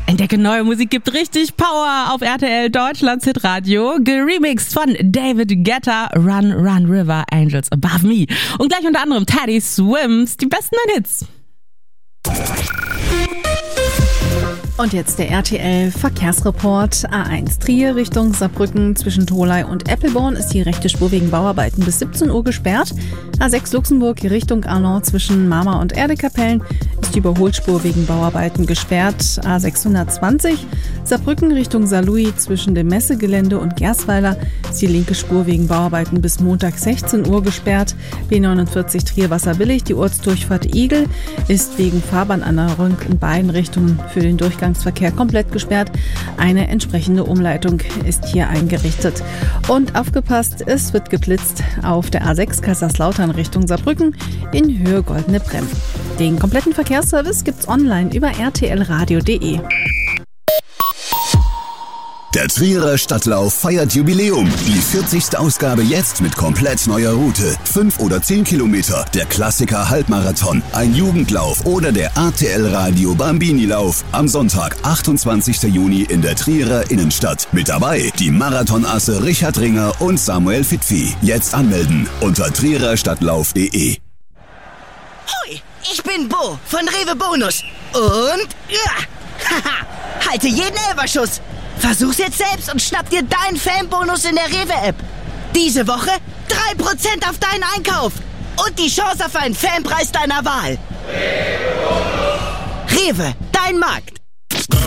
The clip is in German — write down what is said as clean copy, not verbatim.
Entdecke neue Musik, gibt richtig Power auf RTL Deutschlands Hitradio. Geremixed von David Guetta, Run Run River, Angels Above Me. Und gleich unter anderem Teddy Swims, die besten 9 Hits. Und jetzt der RTL-Verkehrsreport. A1 Trier Richtung Saarbrücken zwischen Tholey und Eppelborn ist die rechte Spur wegen Bauarbeiten bis 17 Uhr gesperrt. A6 Luxemburg Richtung Arlon zwischen Marmar und Erdekapellen ist die Überholspur wegen Bauarbeiten gesperrt. A620 Saarbrücken Richtung Saarlouis zwischen dem Messegelände und Gersweiler ist die linke Spur wegen Bauarbeiten bis Montag 16 Uhr gesperrt. B49 Trier Wasserbillig, die Ortsdurchfahrt Igel ist wegen Fahrbahnerneuerung in beiden Richtungen für den Durchgangsverkehr komplett gesperrt. Eine entsprechende Umleitung ist hier eingerichtet. Und aufgepasst, es wird geblitzt auf der A6 Kaiserslautern Richtung Saarbrücken in Höhe Goldene Bremmen. Den kompletten Verkehrsservice gibt's online über rtlradio.de. Der Trierer Stadtlauf feiert Jubiläum. Die 40. Ausgabe jetzt mit komplett neuer Route. 5 oder 10 Kilometer, der Klassiker Halbmarathon, ein Jugendlauf oder der RTL Radio Bambini-Lauf. Am Sonntag, 28. Juni in der Trierer Innenstadt. Mit dabei die Marathonasse Richard Ringer und Samuel Fitfi. Jetzt anmelden unter triererstadtlauf.de. Hoi, ich bin Bo von Rewe Bonus. Und haha, halte jeden Elferschuss. Versuch's jetzt selbst und schnapp dir deinen Fanbonus in der Rewe-App. Diese Woche 3% auf deinen Einkauf und die Chance auf einen Fanpreis deiner Wahl. Rewe, dein Markt.